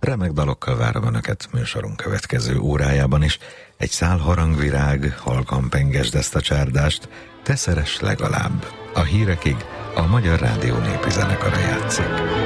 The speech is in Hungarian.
Remek dalokkal várom Önöket műsorunk következő órájában is. Egy szál harangvirág, halkan pengesd ezt a csárdást, te szeress legalább. A hírekig a Magyar Rádió Népi Zenekara játszik.